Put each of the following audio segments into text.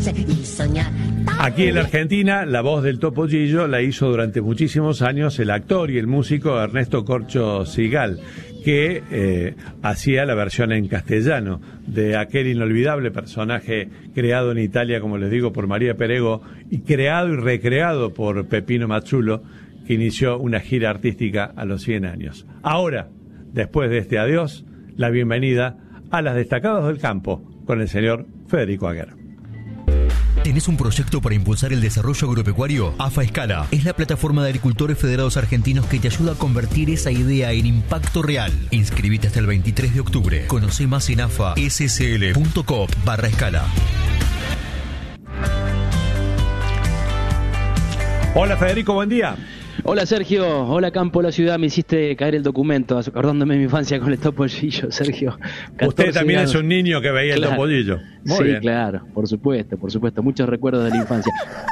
reírse y soñar. Aquí en la Argentina, la voz del Topollillo la hizo durante muchísimos años el actor y el músico Ernesto Corcho Sigal, que hacía la versión en castellano de aquel inolvidable personaje creado en Italia, como les digo, por María Perego, y creado y recreado por Peppino Mazzulo, que inició una gira artística a los 100 años. Ahora, después de este adiós, la bienvenida a las destacadas del campo con el señor Federico Aguer. ¿Tenés un proyecto para impulsar el desarrollo agropecuario? AFA Escala es la plataforma de agricultores federados argentinos que te ayuda a convertir esa idea en impacto real. Inscribite hasta el 23 de octubre. Conoce más en afascl.coop/escala. Hola Federico, buen día. Hola Sergio, hola Campo, la ciudad, me hiciste caer el documento, acordándome de mi infancia con el Topollillo, Sergio. Usted también es un niño que veía el Topollillo. Muy bien. Claro, por supuesto, muchos recuerdos de la infancia.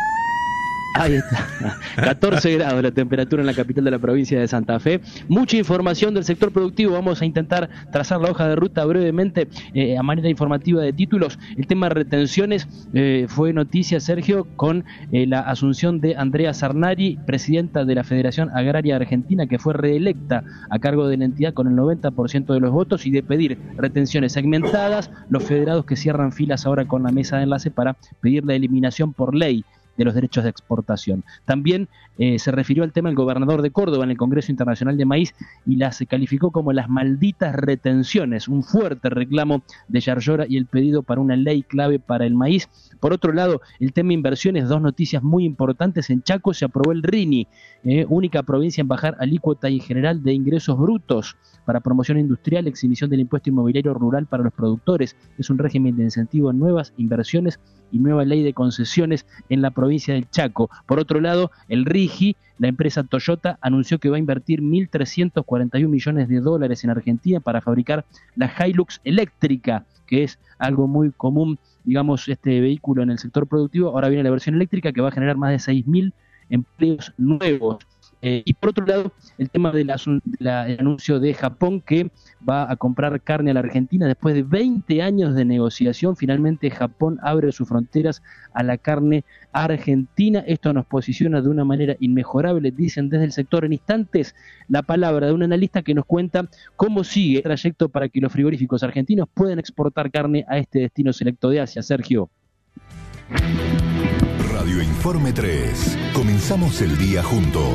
Ahí está, 14 grados la temperatura en la capital de la provincia de Santa Fe. Mucha información del sector productivo, vamos a intentar trazar la hoja de ruta brevemente a manera informativa de títulos. El tema de retenciones fue noticia, Sergio, con la asunción de Andrea Sarnari, presidenta de la Federación Agraria Argentina, que fue reelecta a cargo de la entidad con el 90% de los votos, y de pedir retenciones segmentadas, los federados que cierran filas ahora con la mesa de enlace para pedir la eliminación por ley de los derechos de exportación. También se refirió al tema el gobernador de Córdoba en el Congreso Internacional de Maíz y las calificó como las malditas retenciones, un fuerte reclamo de Yarlora y el pedido para una ley clave para el maíz. Por otro lado, el tema inversiones, dos noticias muy importantes. En Chaco se aprobó el RINI, única provincia en bajar alícuota y general de ingresos brutos para promoción industrial, exhibición del impuesto inmobiliario rural para los productores. Es un régimen de incentivo en nuevas inversiones y nueva ley de concesiones en la provincia del Chaco. Por otro lado, el RIGI, la empresa Toyota, anunció que va a invertir $1.341 millones en Argentina para fabricar la Hilux eléctrica, que es algo muy común, digamos, este vehículo en el sector productivo. Ahora viene la versión eléctrica que va a generar más de 6.000 empleos nuevos. Y por otro lado, el tema del anuncio de Japón, que va a comprar carne a la Argentina después de 20 años de negociación. Finalmente Japón abre sus fronteras a la carne argentina. Esto nos posiciona de una manera inmejorable, dicen desde el sector. En instantes, la palabra de un analista que nos cuenta cómo sigue el trayecto para que los frigoríficos argentinos puedan exportar carne a este destino selecto de Asia. Sergio. Radio Informe 3. Comenzamos el día juntos.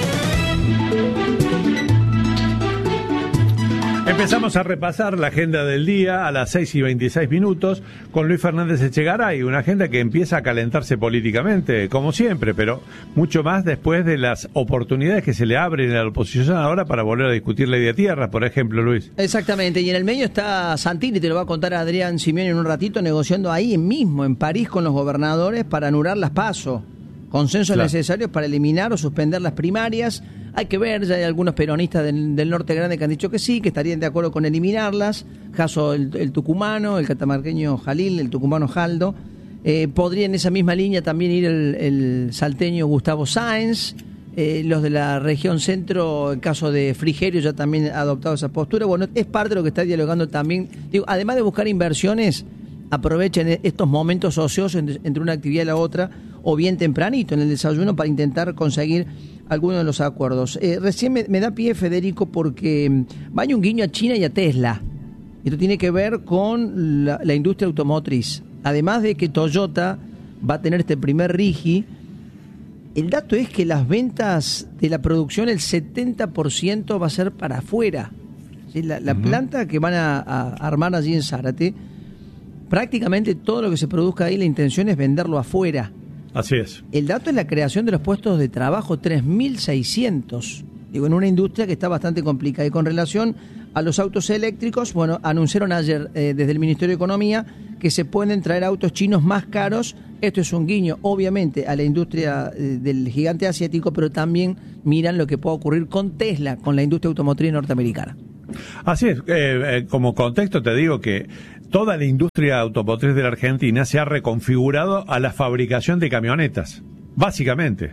Empezamos a repasar la agenda del día a las 6:26 con Luis Fernández Echegaray, una agenda que empieza a calentarse políticamente, como siempre, pero mucho más después de las oportunidades que se le abren a la oposición ahora para volver a discutir ley de tierras, por ejemplo, Luis. Exactamente, y en el medio está Santilli, te lo va a contar Adrián Simeoni en un ratito, negociando ahí mismo, en París, con los gobernadores para anular las PASO. Consensos necesarios para eliminar o suspender las primarias. Hay que ver, ya hay algunos peronistas del norte grande que han dicho que sí, que estarían de acuerdo con eliminarlas. Caso el tucumano, el catamarqueño Jalil, el tucumano Jaldo. Podría en esa misma línea también ir el salteño Gustavo Sáenz. Los de la región centro, el caso de Frigerio, ya también ha adoptado esa postura. Bueno, es parte de lo que está dialogando también. Digo, además de buscar inversiones, aprovechen estos momentos ociosos entre una actividad y la otra, o bien tempranito en el desayuno, para intentar conseguir algunos de los acuerdos. Recién me da pie, Federico, porque vaya un guiño a China y a Tesla. Esto tiene que ver con la industria automotriz. Además de que Toyota va a tener este primer RIGI, el dato es que las ventas de la producción, el 70% va a ser para afuera. ¿Sí? La planta que van a armar allí en Zárate, prácticamente todo lo que se produzca ahí, la intención es venderlo afuera. Así es. El dato es la creación de los puestos de trabajo, 3.600. Digo, en una industria que está bastante complicada. Y con relación a los autos eléctricos, bueno, anunciaron ayer desde el Ministerio de Economía que se pueden traer autos chinos más caros. Esto es un guiño, obviamente, a la industria del gigante asiático, pero también miran lo que puede ocurrir con Tesla, con la industria automotriz norteamericana. Así es, como contexto te digo que toda la industria automotriz de la Argentina se ha reconfigurado a la fabricación de camionetas, básicamente.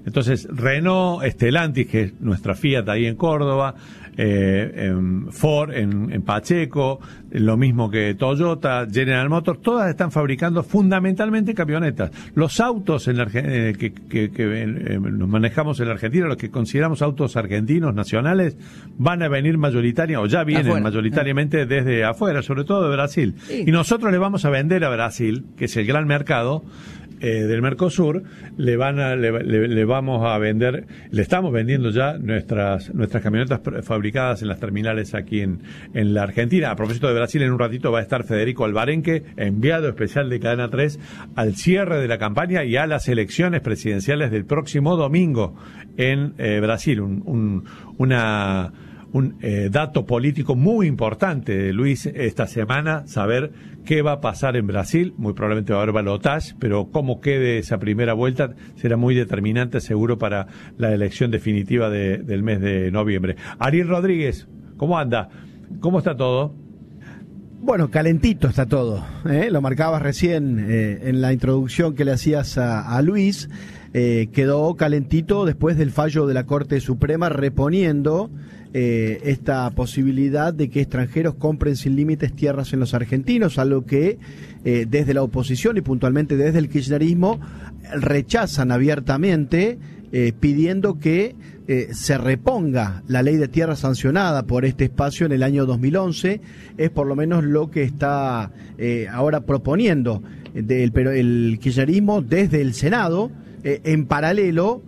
Entonces, Renault, Stellantis, que es nuestra Fiat ahí en Córdoba, Ford en Pacheco, lo mismo que Toyota, General Motors, todas están fabricando fundamentalmente camionetas. Los autos que nos manejamos en la Argentina, los que consideramos autos argentinos nacionales, van a venir mayoritariamente, o ya vienen mayoritariamente desde afuera, sobre todo de Brasil. Sí. Y nosotros le vamos a vender a Brasil, que es el gran mercado del Mercosur, le vamos a vender, le estamos vendiendo ya nuestras camionetas fabricadas en las terminales aquí en la Argentina. A propósito de Brasil, en un ratito va a estar Federico Alvarenque, enviado especial de Cadena 3, al cierre de la campaña y a las elecciones presidenciales del próximo domingo en Brasil. Un dato político muy importante, Luis, esta semana, saber qué va a pasar en Brasil. Muy probablemente va a haber balotaje, pero cómo quede esa primera vuelta será muy determinante, seguro, para la elección definitiva del mes de noviembre. Ariel Rodríguez, ¿cómo anda? ¿Cómo está todo? Bueno, calentito está todo, lo marcabas recién en la introducción que le hacías a Luis. Quedó calentito después del fallo de la Corte Suprema reponiendo esta posibilidad de que extranjeros compren sin límites tierras en los argentinos, algo que desde la oposición y puntualmente desde el kirchnerismo rechazan abiertamente, pidiendo que se reponga la ley de tierra sancionada por este espacio en el año 2011. Es por lo menos lo que está ahora proponiendo el kirchnerismo desde el Senado, en paralelo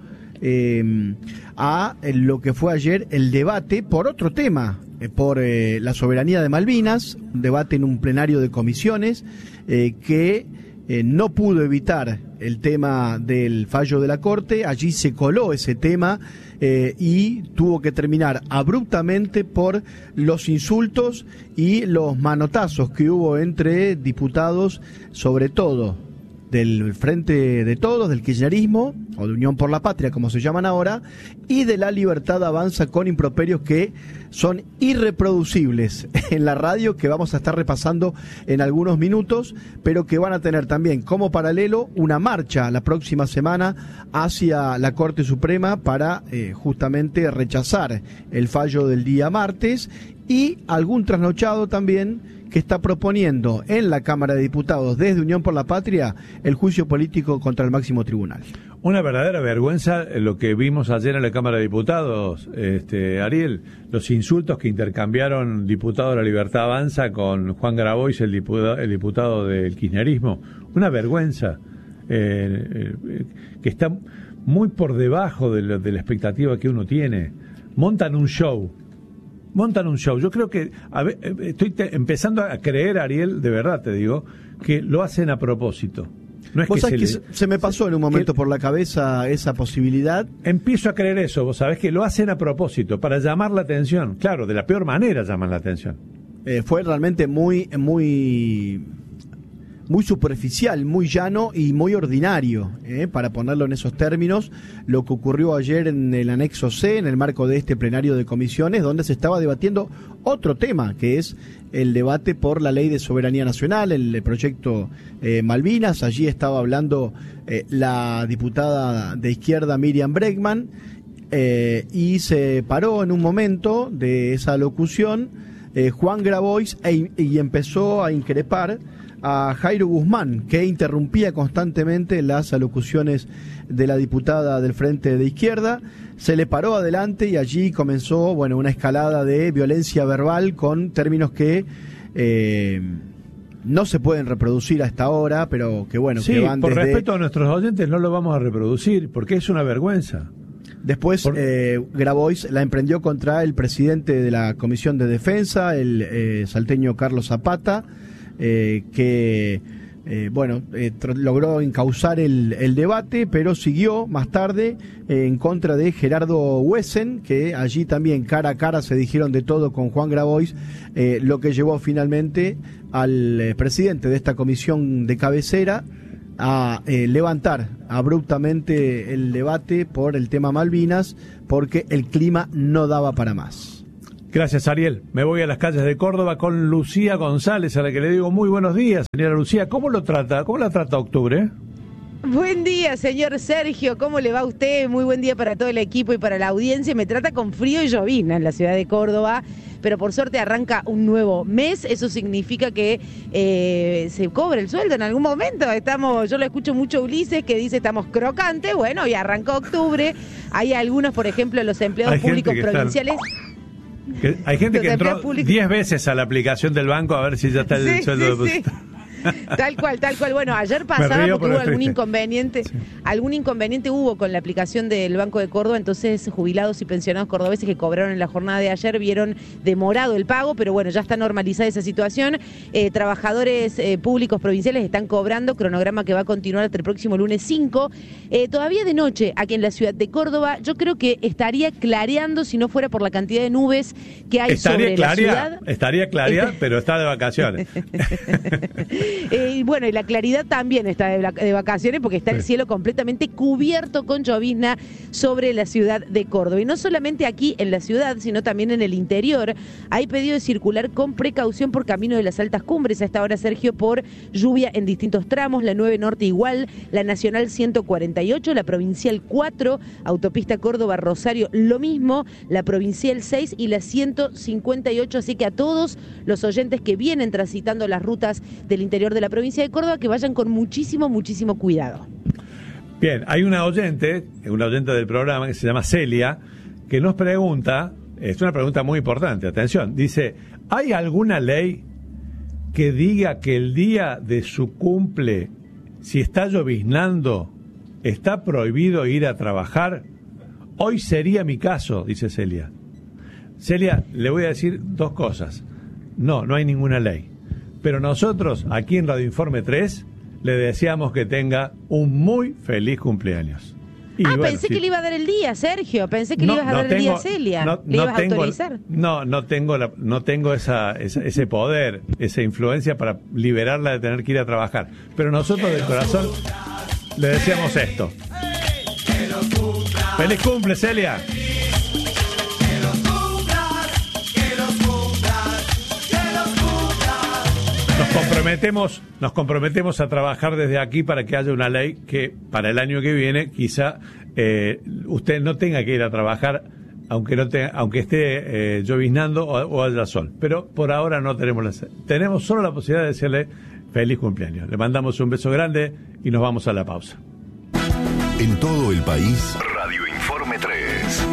a lo que fue ayer el debate por otro tema, por la soberanía de Malvinas, un debate en un plenario de comisiones que no pudo evitar el tema del fallo de la Corte. Allí se coló ese tema y tuvo que terminar abruptamente por los insultos y los manotazos que hubo entre diputados, sobre todo del Frente de Todos, del kirchnerismo, o de Unión por la Patria, como se llaman ahora, y de La Libertad Avanza, con improperios que son irreproducibles en la radio, que vamos a estar repasando en algunos minutos, pero que van a tener también como paralelo una marcha la próxima semana hacia la Corte Suprema para justamente rechazar el fallo del día martes, y algún trasnochado también que está proponiendo en la Cámara de Diputados desde Unión por la Patria el juicio político contra el máximo tribunal. Una verdadera vergüenza lo que vimos ayer en la Cámara de Diputados, Ariel, los insultos que intercambiaron diputados de La Libertad Avanza con Juan Grabois, el diputado del kirchnerismo. Una vergüenza que está muy por debajo de la expectativa que uno tiene. Montan un show. Yo creo que estoy empezando a creer, Ariel, de verdad te digo, que lo hacen a propósito. No es ¿Vos que sabés que se me pasó en un momento por la cabeza esa posibilidad? Empiezo a creer eso. Vos sabés que lo hacen a propósito, para llamar la atención. Claro, de la peor manera llaman la atención. Fue realmente muy superficial, muy llano y muy ordinario, para ponerlo en esos términos, lo que ocurrió ayer en el anexo C, en el marco de este plenario de comisiones, donde se estaba debatiendo otro tema, que es el debate por la ley de soberanía nacional, el proyecto Malvinas. Allí estaba hablando la diputada de izquierda Miriam Bregman, y se paró en un momento de esa locución Juan Grabois y empezó a increpar a Jairo Guzmán, que interrumpía constantemente las alocuciones de la diputada del Frente de Izquierda. Se le paró adelante y allí comenzó, una escalada de violencia verbal con términos que no se pueden reproducir hasta ahora, pero que sí, que van por respeto a nuestros oyentes no lo vamos a reproducir, porque es una vergüenza. Después Grabois la emprendió contra el presidente de la Comisión de Defensa, el salteño Carlos Zapata, que logró encauzar el debate, pero siguió más tarde en contra de Gerardo Wesen, que allí también cara a cara se dijeron de todo con Juan Grabois, lo que llevó finalmente al presidente de esta comisión de cabecera a levantar abruptamente el debate por el tema Malvinas, porque el clima no daba para más. Gracias, Ariel. Me voy a las calles de Córdoba con Lucía González, a la que le digo muy buenos días, señora Lucía. ¿Cómo la trata octubre? Buen día, señor Sergio. ¿Cómo le va a usted? Muy buen día para todo el equipo y para la audiencia. Me trata con frío y llovizna en la ciudad de Córdoba, pero por suerte arranca un nuevo mes. Eso significa que se cobra el sueldo en algún momento. Yo lo escucho mucho Ulises que dice estamos crocantes. Bueno, y arrancó octubre. Hay algunos, por ejemplo, los empleados públicos provinciales. Hay gente que entró 10 veces a la aplicación del banco a ver si ya está el sueldo depositado. Tal cual. Bueno, ayer pasaba porque hubo algún inconveniente. Sí. Algún inconveniente hubo con la aplicación del Banco de Córdoba, entonces jubilados y pensionados cordobeses que cobraron en la jornada de ayer vieron demorado el pago, pero bueno, ya está normalizada esa situación. Trabajadores públicos provinciales están cobrando, cronograma que va a continuar hasta el próximo lunes 5. Todavía de noche, aquí en la ciudad de Córdoba, yo creo que estaría clareando si no fuera por la cantidad de nubes que hay sobre la ciudad. Estaría clareada, pero está de vacaciones. Y bueno, y la claridad también está de vacaciones porque está el cielo completamente cubierto con llovizna sobre la ciudad de Córdoba. Y no solamente aquí en la ciudad, sino también en el interior. Hay pedido de circular con precaución por camino de las altas cumbres. A esta hora, Sergio, por lluvia en distintos tramos. La 9 Norte igual, la Nacional 148, la Provincial 4, Autopista Córdoba-Rosario lo mismo, la Provincial 6 y la 158. Así que a todos los oyentes que vienen transitando las rutas del interior de la provincia de Córdoba, que vayan con muchísimo cuidado. Bien, hay una oyente del programa que se llama Celia, que nos pregunta, es una pregunta muy importante, atención, dice, ¿hay alguna ley que diga que el día de su cumple, si está lloviznando, está prohibido ir a trabajar? Hoy sería mi caso, dice Celia. Celia, le voy a decir dos cosas. No hay ninguna ley. Pero nosotros, aquí en Radio Informe 3, le deseamos que tenga un muy feliz cumpleaños. Y pensé que le iba a dar el día, Sergio. Pensé que le ibas a dar el día a Celia. ¿Le ibas a autorizar? No tengo ese poder, esa influencia para liberarla de tener que ir a trabajar. Pero nosotros del corazón le deseamos esto. ¡Feliz cumple, Celia! Nos comprometemos a trabajar desde aquí para que haya una ley que para el año que viene quizá usted no tenga que ir a trabajar aunque esté lloviznando o haya sol. Pero por ahora no tenemos solo la posibilidad de decirle feliz cumpleaños. Le mandamos un beso grande y nos vamos a la pausa. En todo el país, Radio Informe 3.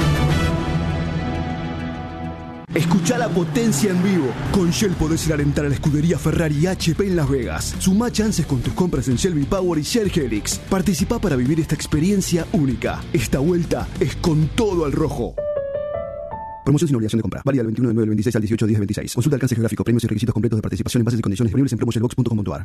Escucha la potencia en vivo. Con Shell podés ir a alentar a la escudería Ferrari y HP en Las Vegas. Sumá chances con tus compras en Shell V-Power y Shell Helix. Participá para vivir esta experiencia única. Esta vuelta es con todo al rojo. Promoción sin obligación de compra. Válida del 21 de 9 del 26 al 18 de 10 del 26. Consulta alcance geográfico, premios y requisitos completos de participación en bases y condiciones disponibles en promoshellbox.com.ar.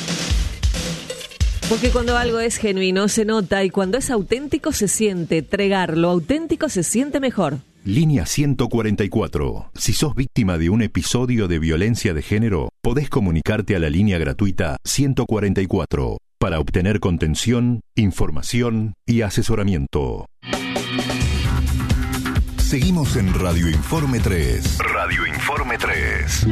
Porque cuando algo es genuino se nota y cuando es auténtico se siente. Tregar lo auténtico se siente mejor. Línea 144. Si sos víctima de un episodio de violencia de género, podés comunicarte a la línea gratuita 144 para obtener contención, información y asesoramiento. Seguimos en Radio Informe 3. Radio Informe 3.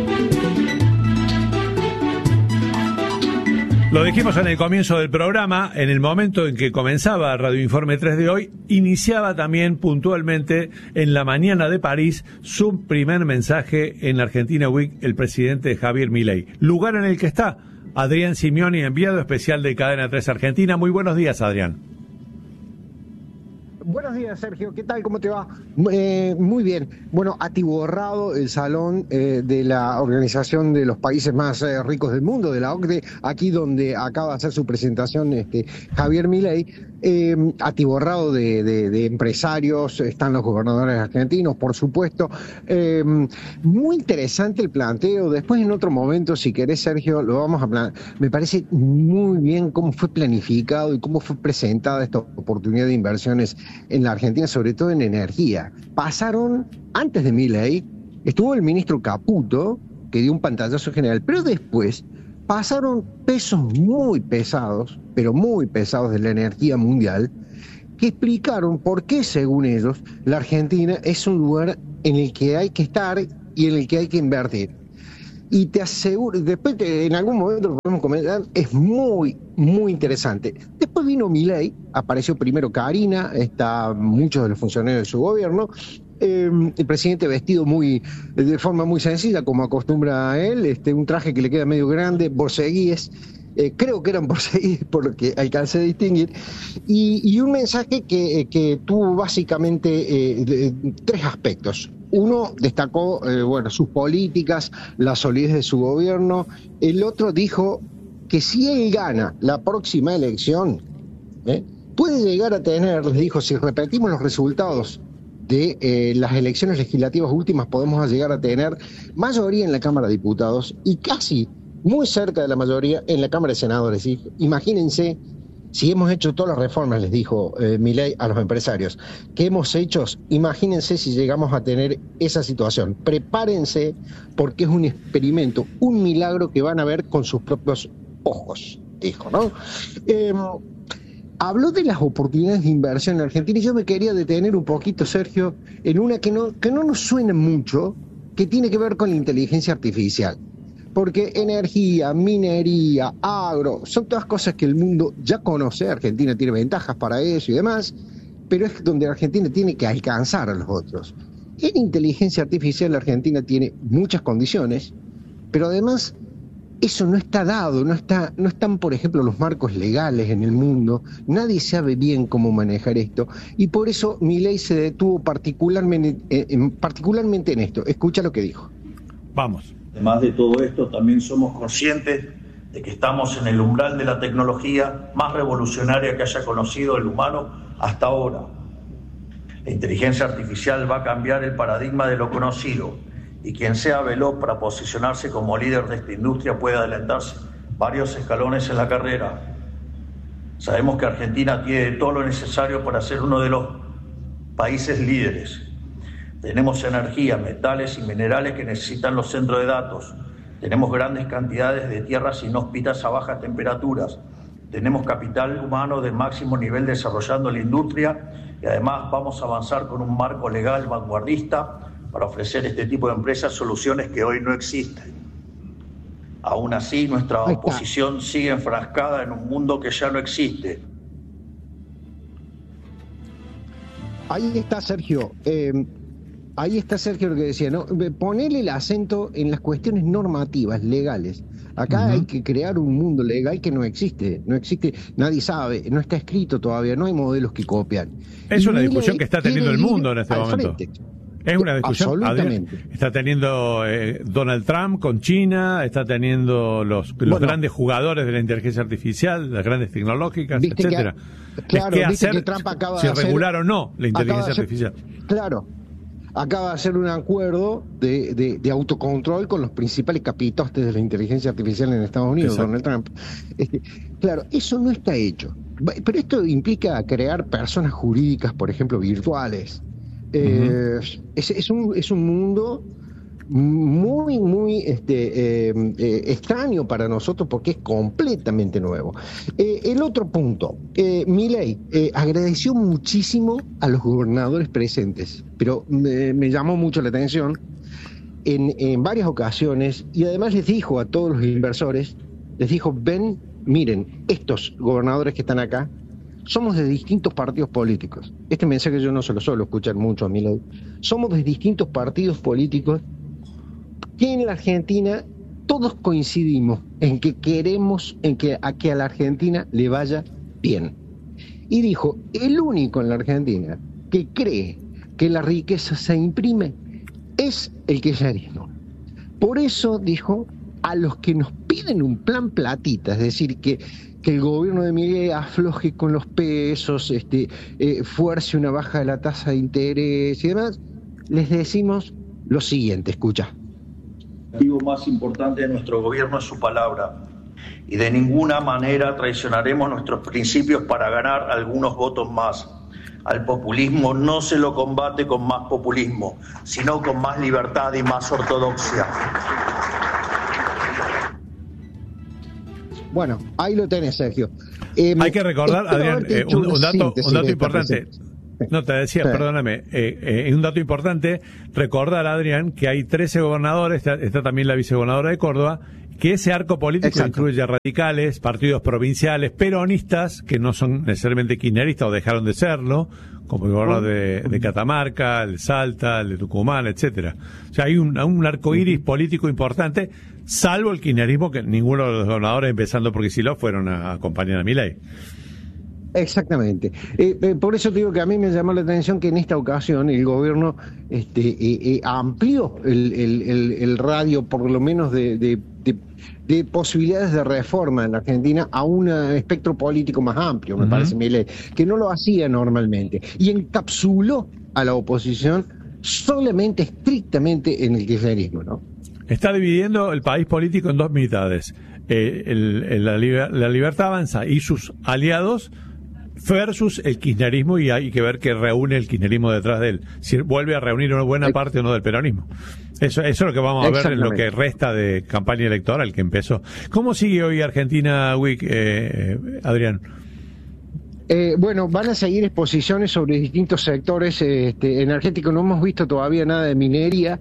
Lo dijimos en el comienzo del programa, en el momento en que comenzaba Radio Informe 3 de hoy, iniciaba también puntualmente en la mañana de París su primer mensaje en Argentina Week el presidente Javier Milei. Lugar en el que está Adrián Simioni, enviado especial de Cadena 3 Argentina. Muy buenos días, Adrián. Buenos días, Sergio. ¿Qué tal? ¿Cómo te va? Muy bien. Bueno, atiborrado el salón de la Organización de los Países Más Ricos del Mundo, de la OCDE, aquí donde acaba de hacer su presentación Javier Milei, atiborrado de empresarios, están los gobernadores argentinos, por supuesto. Muy interesante el planteo. Después, en otro momento, si querés, Sergio, lo vamos a planear. Me parece muy bien cómo fue planificado y cómo fue presentada esta oportunidad de inversiones en la Argentina, sobre todo en energía. Pasaron, antes de Milei, estuvo el ministro Caputo, que dio un pantallazo general, pero después pasaron pesos muy pesados, pero muy pesados de la energía mundial, que explicaron por qué, según ellos, la Argentina es un lugar en el que hay que estar y en el que hay que invertir. Y te aseguro, después en algún momento lo podemos comentar, es muy, muy interesante. Después vino Milei, apareció primero Karina, muchos de los funcionarios de su gobierno, el presidente vestido de forma muy sencilla, como acostumbra a él, un traje que le queda medio grande, borceguíes, creo que eran borceguíes por lo que alcancé a distinguir, y un mensaje que tuvo básicamente 3 aspectos. Uno destacó sus políticas, la solidez de su gobierno. El otro dijo que si él gana la próxima elección, puede llegar a tener, les dijo, si repetimos los resultados de las elecciones legislativas últimas, podemos llegar a tener mayoría en la Cámara de Diputados y casi muy cerca de la mayoría en la Cámara de Senadores. ¿Sí? Imagínense si hemos hecho todas las reformas, les dijo Milei a los empresarios, que hemos hecho, imagínense si llegamos a tener esa situación. Prepárense porque es un experimento, un milagro que van a ver con sus propios ojos, dijo, ¿no? Habló de las oportunidades de inversión en Argentina y yo me quería detener un poquito, Sergio, en una que no nos suena mucho, que tiene que ver con la inteligencia artificial. Porque energía, minería, agro, son todas cosas que el mundo ya conoce. Argentina tiene ventajas para eso y demás, pero es donde Argentina tiene que alcanzar a los otros. En inteligencia artificial la Argentina tiene muchas condiciones, pero además eso no está dado, no están, por ejemplo, los marcos legales en el mundo, nadie sabe bien cómo manejar esto, y por eso Milei se detuvo particularmente en esto. Escucha lo que dijo. Vamos. Además de todo esto, también somos conscientes de que estamos en el umbral de la tecnología más revolucionaria que haya conocido el humano hasta ahora. La inteligencia artificial va a cambiar el paradigma de lo conocido y quien sea veloz para posicionarse como líder de esta industria puede adelantarse varios escalones en la carrera. Sabemos que Argentina tiene todo lo necesario para ser uno de los países líderes. Tenemos energía, metales y minerales que necesitan los centros de datos. Tenemos grandes cantidades de tierras inhóspitas a bajas temperaturas. Tenemos capital humano de máximo nivel desarrollando la industria y además vamos a avanzar con un marco legal vanguardista para ofrecer a este tipo de empresas soluciones que hoy no existen. Aún así, nuestra oposición sigue enfrascada en un mundo que ya no existe. Ahí está, Sergio. Ahí está, Sergio, lo que decía, ¿no? Ponerle el acento en las cuestiones normativas, legales. Acá hay que crear un mundo legal que no existe, nadie sabe, no está escrito todavía, no hay modelos que copian. Es una discusión que está teniendo el mundo en este momento. Es una discusión absolutamente. Está teniendo Donald Trump con China, está teniendo los grandes jugadores de la inteligencia artificial, las grandes tecnológicas, etcétera. Claro, hacer, que Trump acaba si de hacer, regular o no la inteligencia artificial. Claro. Acaba de hacer un acuerdo de autocontrol con los principales capitostes de la inteligencia artificial en Estados Unidos, Donald Trump. Claro, eso no está hecho. Pero esto implica crear personas jurídicas, por ejemplo, virtuales. Es un mundo muy, muy extraño para nosotros porque es completamente nuevo. El otro punto, Milei agradeció muchísimo a los gobernadores presentes, pero me llamó mucho la atención en varias ocasiones y además les dijo a todos los inversores, les dijo, miren, estos gobernadores que están acá, somos de distintos partidos políticos. Este mensaje yo no se lo suelo escuchar mucho a Milei. Somos de distintos partidos políticos que en la Argentina todos coincidimos en que queremos que a la Argentina le vaya bien. Y dijo, el único en la Argentina que cree que la riqueza se imprime es el kirchnerismo. Por eso dijo, a los que nos piden un plan platita, es decir, que el gobierno de Milei afloje con los pesos, fuerce una baja de la tasa de interés y demás, les decimos lo siguiente, escucha. El objetivo más importante de nuestro gobierno es su palabra y de ninguna manera traicionaremos nuestros principios para ganar algunos votos más. Al populismo no se lo combate con más populismo, sino con más libertad y más ortodoxia. Bueno, ahí lo tenés, Sergio. Hay que recordar, Adrián, un dato importante. No, te decía, Sí. perdóname, un dato importante, recordar, Adrián, que hay 13 gobernadores, está también la vicegobernadora de Córdoba, que ese arco político Exacto. incluye radicales, partidos provinciales, peronistas, que no son necesariamente kirchneristas o dejaron de serlo, como el gobernador de Catamarca, el de Salta, el de Tucumán, etcétera. O sea, hay un arco iris político importante, salvo el kirchnerismo, que ninguno de los gobernadores, empezando por Kicillof, fueron a acompañar a Milei. Exactamente. Por eso te digo que a mí me llamó la atención que en esta ocasión el gobierno amplió el radio, por lo menos de posibilidades de reforma en la Argentina, a un espectro político más amplio, me parece, Milei, que no lo hacía normalmente, y encapsuló a la oposición solamente, estrictamente en el kirchnerismo, ¿no? Está dividiendo el país político en dos mitades. La Libertad Avanza y sus aliados versus el kirchnerismo, y hay que ver que reúne el kirchnerismo detrás de él. Si vuelve a reunir una buena parte o no del peronismo. Eso es lo que vamos a ver en lo que resta de campaña electoral que empezó. ¿Cómo sigue hoy Argentina Week, Adrián? Bueno, van a seguir exposiciones sobre distintos sectores energéticos. No hemos visto todavía nada de minería,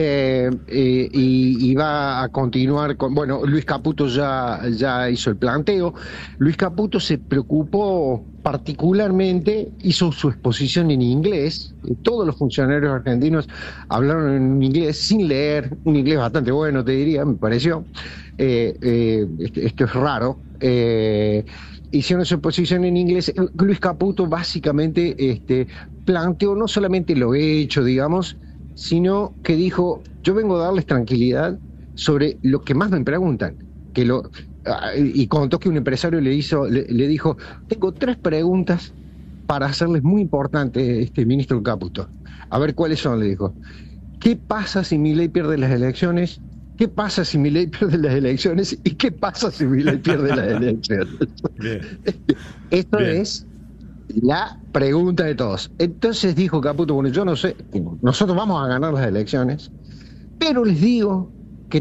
y va a continuar con... Bueno, Luis Caputo ya hizo el planteo. Luis Caputo se preocupó particularmente, hizo su exposición en inglés. Todos los funcionarios argentinos hablaron en inglés sin leer, un inglés bastante bueno, te diría, me pareció. Esto es raro. Hicieron su exposición en inglés. Luis Caputo básicamente planteó no solamente lo hecho, digamos, sino que dijo: yo vengo a darles tranquilidad sobre lo que más me preguntan, y contó que un empresario le dijo: tengo 3 preguntas para hacerles muy importantes, ministro Caputo. A ver cuáles son, le dijo. ¿Qué pasa si Milei pierde las elecciones? ¿Qué pasa si Milei pierde las elecciones? ¿Y qué pasa si Milei pierde las elecciones? Bien. Esto Bien. es la pregunta de todos. Entonces dijo Caputo: bueno, yo no sé, nosotros vamos a ganar las elecciones, pero les digo que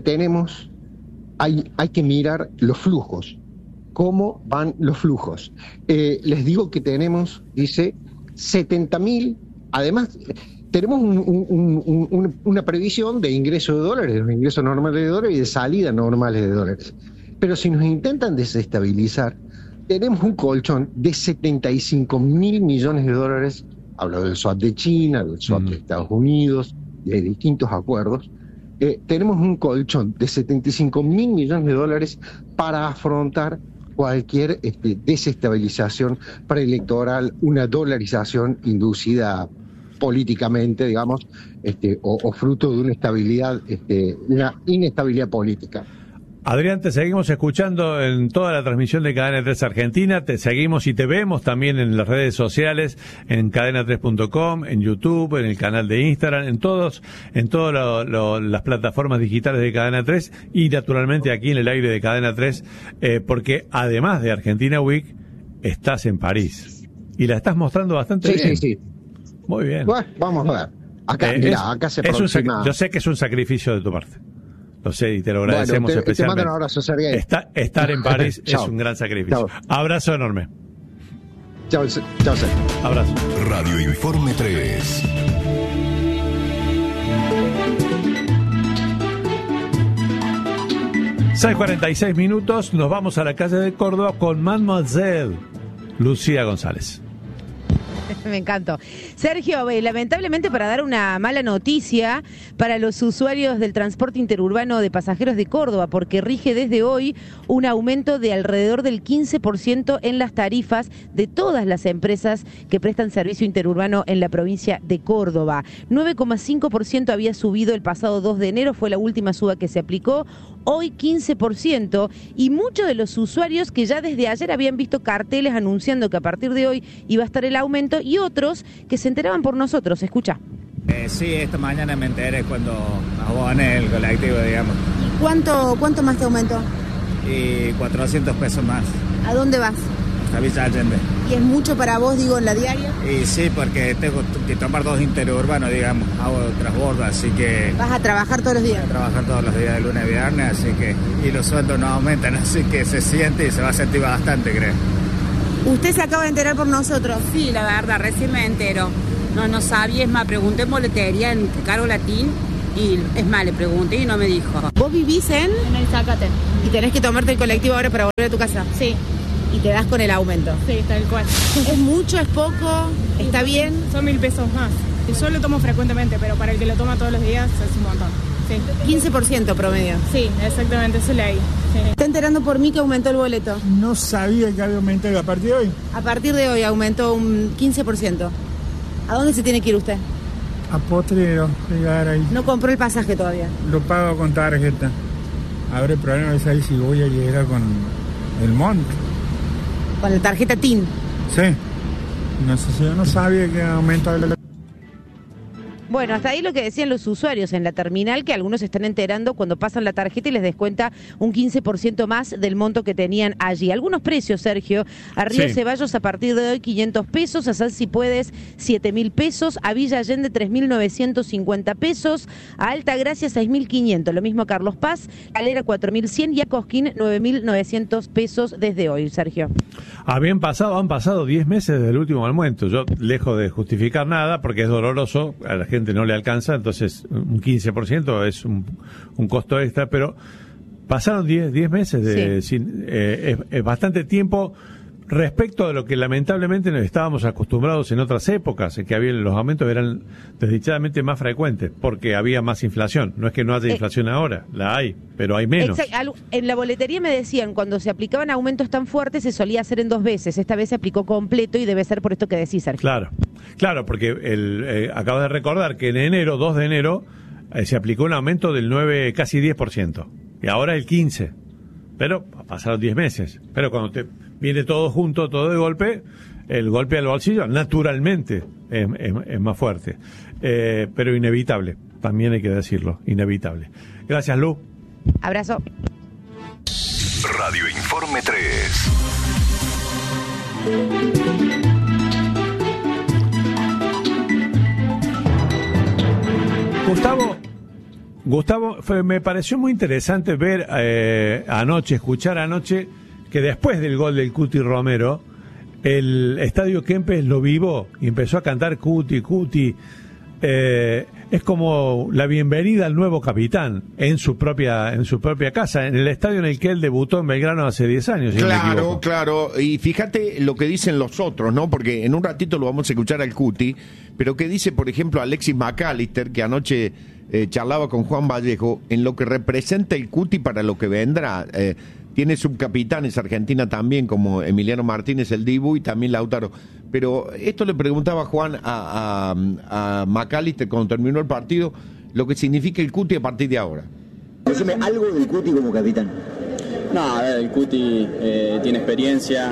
hay que mirar los flujos, cómo van los flujos. Les digo que tenemos, dice, 70.000, además... Tenemos una previsión de ingreso de dólares, de ingresos normales de dólares y de salida normales de dólares. Pero si nos intentan desestabilizar, tenemos un colchón de 75.000 millones de dólares. Hablo del swap de China, del swap de Estados Unidos, de distintos acuerdos. Tenemos un colchón de 75.000 millones de dólares para afrontar cualquier desestabilización preelectoral, una dolarización inducida políticamente, digamos, o fruto de una estabilidad, una inestabilidad política. Adrián, te seguimos escuchando en toda la transmisión de Cadena 3 Argentina, te seguimos y te vemos también en las redes sociales, en cadena3.com, en YouTube, en el canal de Instagram, en todas las plataformas digitales de Cadena 3 y naturalmente aquí en el aire de Cadena 3, porque además de Argentina Week, estás en París y la estás mostrando bastante bien. Sí. Muy bien. Bueno, vamos a ver. Acá se aproxima... yo sé que es un sacrificio de tu parte. Lo sé y te lo agradecemos especialmente. Te mando un abrazo, Sergey. Estar en París es un gran sacrificio. Chao. Abrazo enorme. Chao, Sergey. Abrazo. Radio Informe 3. $6:46, nos vamos a la calle de Córdoba con Mademoiselle Lucía González. Me encantó. Sergio, lamentablemente para dar una mala noticia para los usuarios del transporte interurbano de pasajeros de Córdoba, porque rige desde hoy un aumento de alrededor del 15% en las tarifas de todas las empresas que prestan servicio interurbano en la provincia de Córdoba. 9,5% había subido el pasado 2 de enero, fue la última suba que se aplicó. Hoy 15%, y muchos de los usuarios que ya desde ayer habían visto carteles anunciando que a partir de hoy iba a estar el aumento, y otros que se enteraban por nosotros. Escucha. Sí, esta mañana me enteré cuando aboné el colectivo, digamos. ¿Y cuánto más te aumentó? Y 400 pesos más. ¿A dónde vas? A Villa Allende. ¿Y es mucho para vos, digo, en la diaria? Y sí, porque tengo que tomar 2 interurbanos, digamos, hago transbordo, así que... ¿Vas a trabajar todos los días? Voy a trabajar todos los días de lunes a viernes, así que... Y los sueldos no aumentan, así que se siente y se va a sentir bastante, creo. Usted se acaba de enterar por nosotros. Sí, la verdad, recién me entero. No sabía, es más, pregunté en boletería en Cargo Latín y es más, le pregunté y no me dijo. ¿Vos vivís en el Zacate. y tenés que tomarte el colectivo ahora para volver a tu casa? Sí. Y te das con el aumento. Sí, tal cual. ¿Es mucho, es poco? ¿Está bien? Son 1.000 pesos más. Yo lo tomo frecuentemente, pero para el que lo toma todos los días es un montón. Sí. 15% promedio. Sí, exactamente, eso leí. Sí. ¿Está enterando por mí que aumentó el boleto? No sabía que había aumentado a partir de hoy. A partir de hoy aumentó un 15%. ¿A dónde se tiene que ir usted? A Potrero, llegar ahí. No compró el pasaje todavía. Lo pago con tarjeta. Habrá el problema es ahí si voy a llegar con el monto. Con la tarjeta TIN. Sí. No sé si yo no sabía que aumentaba el... Bueno, hasta ahí lo que decían los usuarios en la terminal, que algunos se están enterando cuando pasan la tarjeta y les descuenta un 15% más del monto que tenían allí. Algunos precios, Sergio, a Río Ceballos a partir de hoy 500 pesos, a San Si Puedes 7.000 pesos, a Villa Allende 3.950 pesos, a Altagracia 6.500, lo mismo a Carlos Paz, Calera 4.100 y a Cosquín 9.900 pesos desde hoy, Sergio. Han pasado 10 meses desde el último aumento. Yo, lejos de justificar nada, porque es doloroso, a la gente no le alcanza, entonces un 15% es un costo extra, pero pasaron 10 meses es bastante tiempo respecto de lo que lamentablemente nos estábamos acostumbrados en otras épocas, en que los aumentos eran desdichadamente más frecuentes, porque había más inflación. No es que no haya inflación ahora, la hay, pero hay menos. En la boletería me decían, cuando se aplicaban aumentos tan fuertes se solía hacer en 2 veces, esta vez se aplicó completo y debe ser por esto que decís, Sergio. Claro, porque acabo de recordar que en enero, 2 de enero, se aplicó un aumento del 9, casi 10%, y ahora el 15%, pero pasaron 10 meses, pero cuando viene todo junto, todo de golpe, el golpe al bolsillo naturalmente es más fuerte, pero inevitable, también hay que decirlo, inevitable. Gracias, Lu. Abrazo. Radio Informe 3. Gustavo, me pareció muy interesante ver escuchar anoche, que después del gol del Cuti Romero, el Estadio Kempes lo vivó y empezó a cantar Cuti, Cuti. Es como la bienvenida al nuevo capitán en su propia casa, en el estadio en el que él debutó en Belgrano hace 10 años. Si claro, claro. Y fíjate lo que dicen los otros, ¿no? Porque en un ratito lo vamos a escuchar al Cuti, pero que dice, por ejemplo, Alexis McAllister, que anoche charlaba con Juan Vallejo, en lo que representa el Cuti para lo que vendrá. Tiene subcapitanes Argentina también, como Emiliano Martínez, el Dibu, y también Lautaro. Pero esto le preguntaba Juan a McAllister cuando terminó el partido, lo que significa el Cuti a partir de ahora. Decime algo del Cuti como capitán. No, a ver, el Cuti tiene experiencia,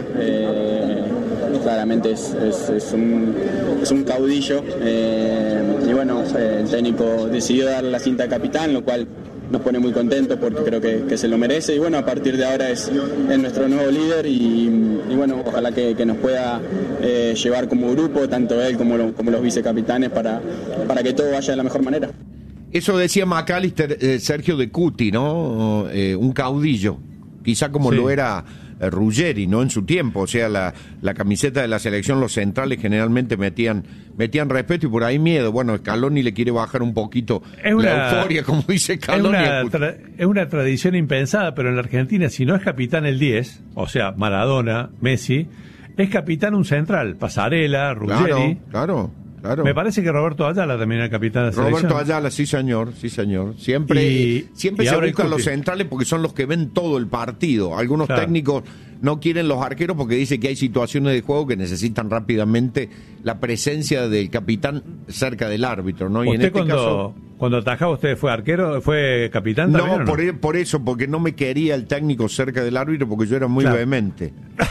claramente es un caudillo, y bueno, el técnico decidió darle la cinta de capitán, lo cual nos pone muy contentos porque creo que se lo merece, y bueno, a partir de ahora es nuestro nuevo líder, y bueno, ojalá que nos pueda llevar como grupo, tanto él como los vicecapitanes, para que todo vaya de la mejor manera. Eso decía McAllister, Sergio, de Cuti, ¿no? Un caudillo, quizá como lo era Ruggeri, ¿no? En su tiempo, o sea, la camiseta de la selección, los centrales generalmente metían respeto y por ahí miedo. Bueno, Scaloni le quiere bajar un poquito la euforia, como dice Scaloni. Es una tradición impensada, pero en la Argentina, si no es capitán el 10, o sea, Maradona, Messi, es capitán un central, Pasarela, Ruggeri. Claro. Me parece que Roberto Ayala también era capitán de la selección. Roberto Ayala, sí señor. Siempre se buscan los centrales porque son los que ven todo el partido. Algunos técnicos no quieren los arqueros porque dicen que hay situaciones de juego que necesitan rápidamente la presencia del capitán cerca del árbitro, ¿no? Y ¿Usted en este cuando atajaba usted fue arquero, fue capitán también? No, por eso, porque no me quería el técnico cerca del árbitro porque yo era muy vehemente.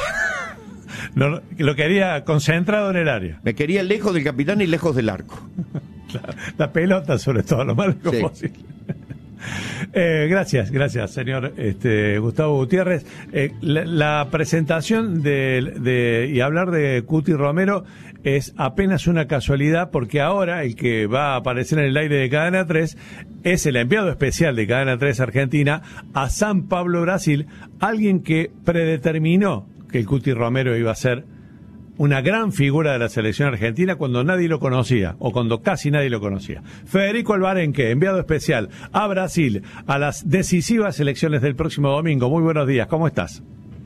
No, lo quería concentrado en el área. Me quería lejos del capitán y lejos del arco. Claro, la pelota sobre todo, lo más lejos posible. Gracias, señor Gustavo Gutiérrez. La presentación y hablar de Cuti Romero es apenas una casualidad, porque ahora el que va a aparecer en el aire de Cadena 3 es el enviado especial de Cadena 3 Argentina a San Pablo, Brasil, alguien que predeterminó que el Cuti Romero iba a ser una gran figura de la selección argentina cuando nadie lo conocía, o cuando casi nadie lo conocía. Federico Alvarenque, enviado especial a Brasil, a las decisivas elecciones del próximo domingo. Muy buenos días, ¿cómo estás?